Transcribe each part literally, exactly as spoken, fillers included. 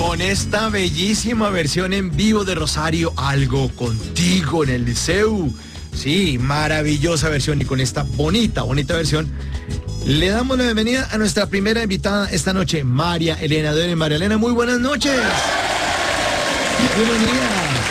con esta bellísima versión en vivo de Rosario, Algo Contigo en el Liceu. Sí, maravillosa versión, y con esta bonita, bonita versión le damos la bienvenida a nuestra primera invitada esta noche, María Elena Dören. María Elena, muy buenas noches. Bienvenida.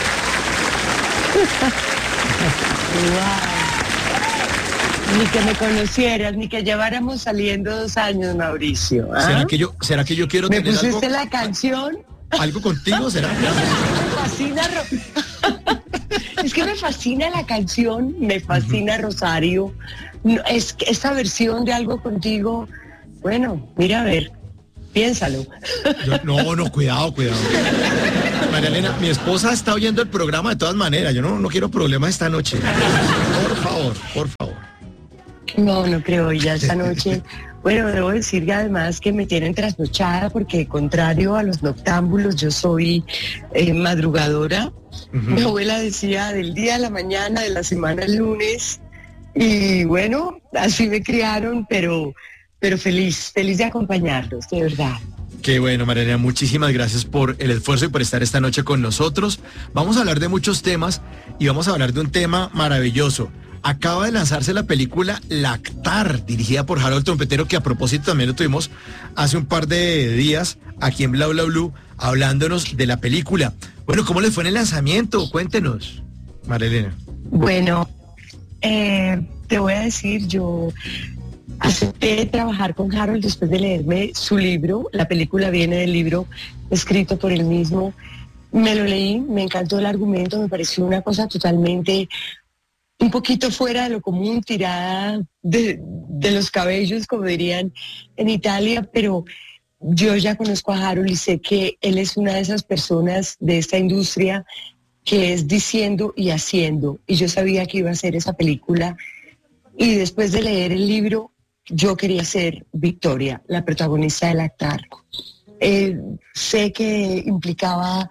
Wow. Ni que me conocieras, ni que lleváramos saliendo dos años, Mauricio. ¿Ah? ¿Será que yo, será que yo quiero ¿Me tener pusiste algo, la canción? algo contigo? ¿Será? Me fascina Ro- es que me fascina la canción, me fascina Rosario. No, es que esta versión de Algo Contigo, bueno, mira a ver, piénsalo. Yo- no, no, cuidado, cuidado. María Elena, mi esposa está oyendo el programa de todas maneras. Yo no, no quiero problemas esta noche. Por favor, por favor. No, no creo, ya esta noche. Bueno, debo decir que además que me tienen trasnochada porque, contrario a los noctámbulos, yo soy eh, madrugadora. Ujú. Mi abuela decía del día a la mañana, de la semana al lunes. Y bueno, así me criaron, pero, pero feliz, feliz de acompañarlos, de verdad. Qué bueno, María Elena, muchísimas gracias por el esfuerzo y por estar esta noche con nosotros. Vamos a hablar de muchos temas y vamos a hablar de un tema maravilloso. Acaba de lanzarse la película Lactar, dirigida por Harold Trompetero, que a propósito también lo tuvimos hace un par de días aquí en Bla Bla Blue, hablándonos de la película. Bueno, ¿cómo les fue en el lanzamiento? Cuéntenos, María Elena. Bueno, eh, te voy a decir, yo acepté trabajar con Harold después de leerme su libro. La película viene del libro escrito por él mismo. Me lo leí, me encantó el argumento, me pareció una cosa totalmente, un poquito fuera de lo común, tirada de, de los cabellos, como dirían en Italia, pero yo ya conozco a Harold y sé que él es una de esas personas de esta industria que es diciendo y haciendo. Y yo sabía que iba a hacer esa película. Y después de leer el libro, yo quería ser Victoria, la protagonista de Lactar. Eh, sé que implicaba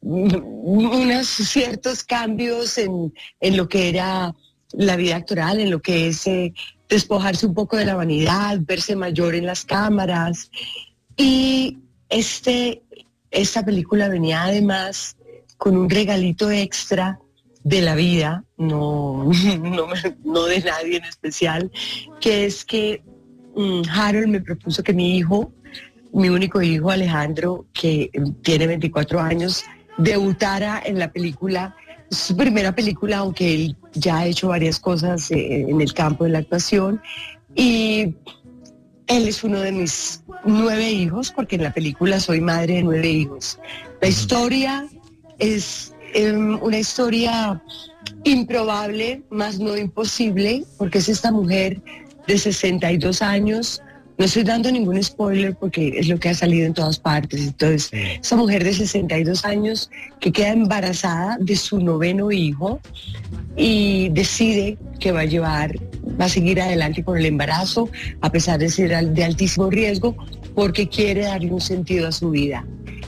unos ciertos cambios en, en lo que era la vida actoral, en lo que es eh, despojarse un poco de la vanidad, verse mayor en las cámaras. Y este, esta película venía además con un regalito extra de la vida, no, no, no de nadie en especial, que es que um, Harold me propuso que mi hijo, mi único hijo Alejandro, que tiene veinticuatro años, debutara en la película, su primera película, aunque él ya ha hecho varias cosas eh, en el campo de la actuación. Y él es uno de mis nueve hijos, porque en la película soy madre de nueve hijos. La historia es eh, una historia improbable, más no imposible, porque es esta mujer de sesenta y dos años. No estoy dando ningún spoiler porque es lo que ha salido en todas partes. Entonces, esa mujer de sesenta y dos años que queda embarazada de su noveno hijo y decide que va a llevar, va a seguir adelante con el embarazo, a pesar de ser de altísimo riesgo, porque quiere darle un sentido a su vida.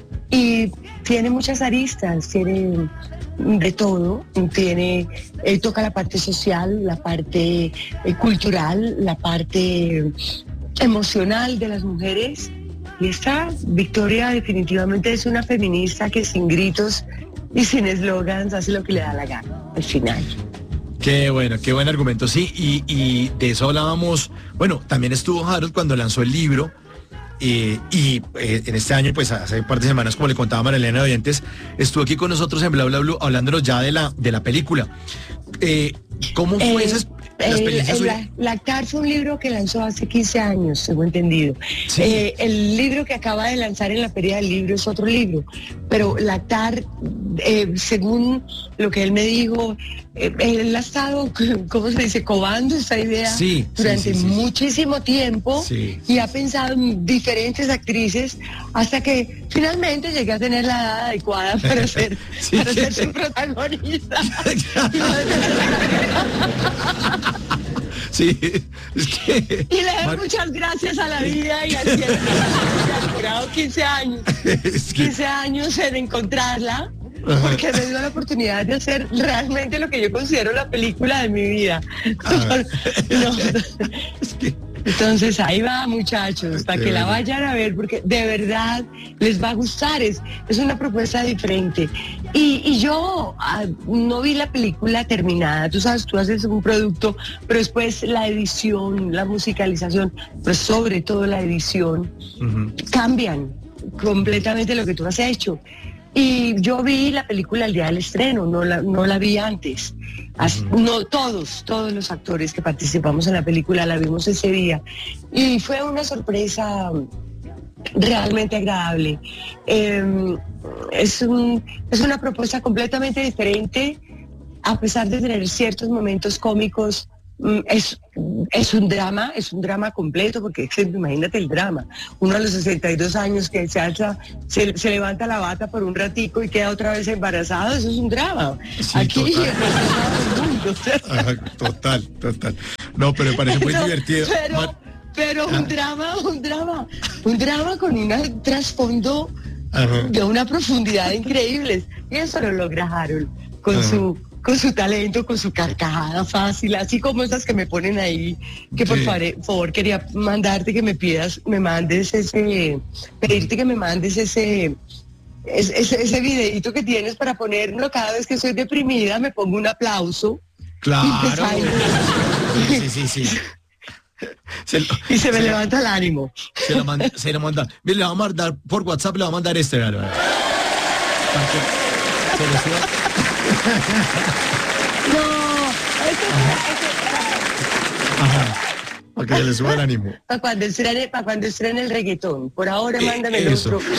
Y tiene muchas aristas, tiene de todo, tiene, él toca la parte social, la parte eh, cultural, la parte emocional de las mujeres. Y esta Victoria definitivamente es una feminista que sin gritos y sin eslogans hace lo que le da la gana al final. Qué bueno, qué buen argumento, sí, y, y de eso hablábamos. Bueno, también estuvo Harold cuando lanzó el libro, eh, y eh, en este año, pues hace un par de semanas, como le contaba María Elena Oyentes, estuvo aquí con nosotros en Bla Bla Blue hablándonos ya de la, de la película. Eh, ¿Cómo fue Eh, esa la experiencia el, suya? el, Lactar fue un libro que lanzó hace quince años, según entendido. Sí. Eh, el libro que acaba de lanzar en la Feria del Libro es otro libro, pero Lactar, eh, según lo que él me dijo, eh, él ha estado, ¿cómo se dice?, cobando esta idea Sí, durante sí, sí, sí. muchísimo tiempo, Sí. y ha pensado en diferentes actrices hasta que finalmente llegué a tener la edad adecuada para ser, Sí. para ser su protagonista. Sí, es que... Y le doy Mar- muchas gracias a la vida y al cielo que ha logrado quince años, es que- quince años en encontrarla, Ajá. porque me dio la oportunidad de hacer realmente lo que yo considero la película de mi vida. Ah. No, es que- Entonces ahí va, muchachos, para que la vayan a ver, porque de verdad les va a gustar, es, es una propuesta diferente. Y, y yo ah, no vi la película terminada, tú sabes, tú haces un producto, pero después la edición, la musicalización, pero sobre todo la edición, uh-huh. cambian completamente lo que tú has hecho. Y yo vi la película el día del estreno, no la, no la vi antes. As, no, todos, todos los actores que participamos en la película la vimos ese día. Y fue una sorpresa realmente agradable. Eh, es, un, es una propuesta completamente diferente, a pesar de tener ciertos momentos cómicos. Es, es un drama, es un drama completo, porque imagínate el drama. Uno a los sesenta y dos años que se alza, se, se levanta la bata por un ratico y queda otra vez embarazado, eso es un drama. Sí, aquí total. Mundo, Ajá, total, total. No, pero me parece muy no, divertido. Pero, Man... pero un drama, un drama, un drama con un trasfondo de una profundidad increíble. Y eso lo logra Harold con Ajá. su con su talento, con su carcajada fácil, así como esas que me ponen ahí, que por sí. favor, favor quería mandarte que me pidas, me mandes ese, pedirte que me mandes ese, ese, ese videito que tienes para ponerlo cada vez que soy deprimida, me pongo un aplauso. Claro. Y, sí, sí, sí. Se lo, y se me se levanta el ánimo. Se lo manda, se lo manda. Mira, le vamos a mandar por WhatsApp, le vamos a mandar este, ¿vale? Para que se lo suba. No, eso, Ajá. Ajá. Para que se le suba el ánimo. Para cuando estrene, para cuando estrene el reggaetón. Por ahora eh, mándame el eso. otro.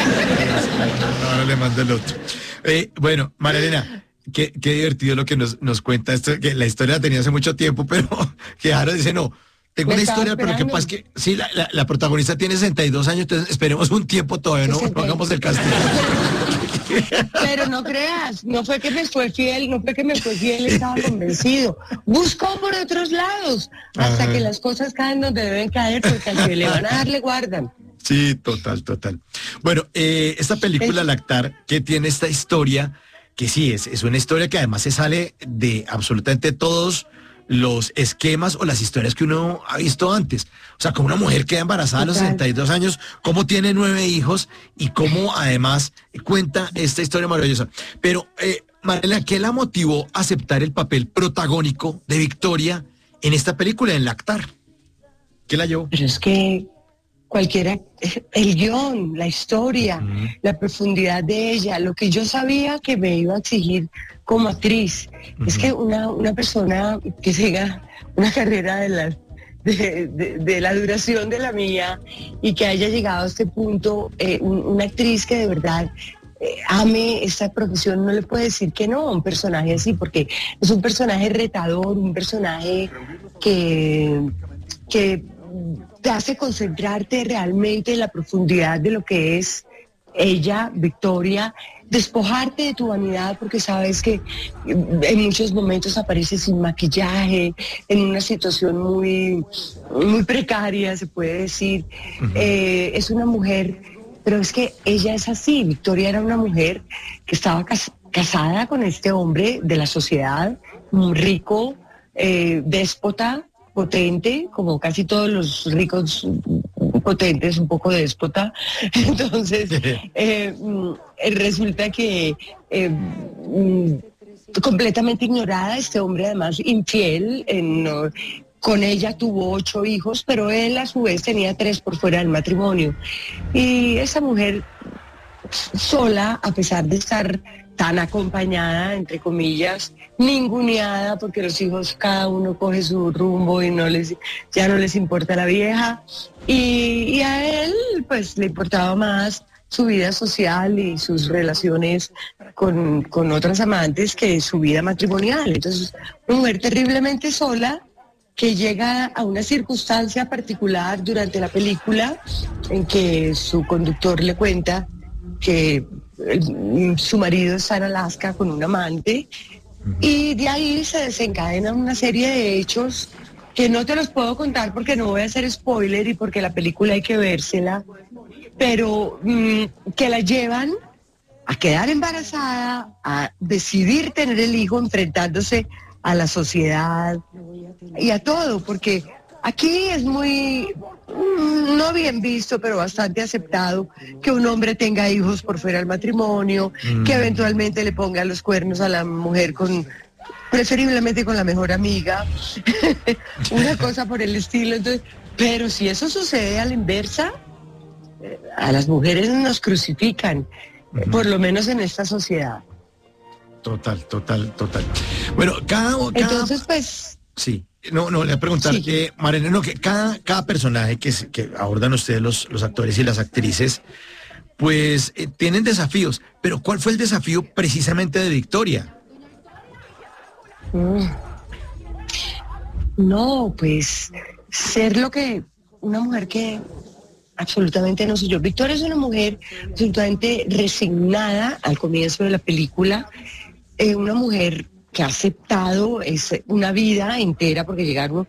Ahora le mando el otro. Eh, bueno, María Elena, qué, qué divertido lo que nos, nos cuenta esto, que la historia la tenía hace mucho tiempo, pero que ahora dice no. Tengo una historia, pero que pasa es que sí, la, la, la protagonista tiene sesenta y dos años, entonces esperemos un tiempo todavía, no, no hagamos el castigo. Pero no creas, no fue que me fue fiel, no fue que me fue fiel, estaba convencido. Buscó por otros lados, hasta Ajá. que las cosas caen donde deben caer, porque al que le van a dar le guardan. Sí, total, total. Bueno, eh, esta película, es... Lactar, que tiene esta historia, que sí, es, es una historia que además se sale de absolutamente todos los esquemas o las historias que uno ha visto antes. O sea, como una mujer queda embarazada a los sesenta y dos años, cómo tiene nueve hijos y cómo además cuenta esta historia maravillosa. Pero, eh, Mariela, ¿qué la motivó a aceptar el papel protagónico de Victoria en esta película, en Lactar? ¿Qué la llevó? Pero es que cualquiera, el guión, la historia, uh-huh. la profundidad de ella, lo que yo sabía que me iba a exigir como actriz. Uh-huh. Es que una, una persona que tenga una carrera de la, de, de, de la duración de la mía y que haya llegado a este punto, eh, un, una actriz que de verdad eh, ame esta profesión, no le puede decir que no a un personaje así, porque es un personaje retador, un personaje que, que te hace concentrarte realmente en la profundidad de lo que es ella, Victoria, despojarte de tu vanidad, porque sabes que en muchos momentos aparece sin maquillaje, en una situación muy, muy precaria, se puede decir. Uh-huh. Eh, es una mujer, pero es que ella es así. Victoria era una mujer que estaba cas- casada con este hombre de la sociedad, muy rico, eh, déspota, potente, como casi todos los ricos potentes, un poco déspota. Entonces, eh, resulta que eh, completamente ignorada, este hombre además infiel, en, no, con ella tuvo ocho hijos, pero él a su vez tenía tres por fuera del matrimonio. Y esa mujer sola, a pesar de estar tan acompañada, entre comillas, ninguneada, porque los hijos cada uno coge su rumbo y no les, ya no les importa la vieja, y, y a él pues le importaba más su vida social y sus relaciones con, con otras amantes que su vida matrimonial. Entonces, una mujer terriblemente sola que llega a una circunstancia particular durante la película en que su conductor le cuenta que su marido está en Alaska con un amante, uh-huh. y de ahí se desencadenan una serie de hechos que no te los puedo contar porque no voy a hacer spoiler y porque la película hay que vérsela, pero mmm, que la llevan a quedar embarazada, a decidir tener el hijo enfrentándose a la sociedad y a todo, porque Aquí es muy, mm, no bien visto, pero bastante aceptado que un hombre tenga hijos por fuera del matrimonio, Mm. que eventualmente le ponga los cuernos a la mujer con, preferiblemente con la mejor amiga, una cosa por el estilo. Entonces, pero si eso sucede a la inversa, eh, a las mujeres nos crucifican, eh, Ujú. por lo menos en esta sociedad. Total, total, total. Bueno, cada, cada Entonces, pues, sí, no, no, le voy a preguntar, Sí. eh, Marina, no, que cada, cada personaje que, se- que abordan ustedes, los, los actores y las actrices, pues eh, tienen desafíos, pero ¿cuál fue el desafío precisamente de Victoria? mm, no, pues ser lo que, una mujer que absolutamente no soy yo. Victoria es una mujer absolutamente resignada al comienzo de la película, eh, una mujer que ha aceptado es una vida entera porque llegaron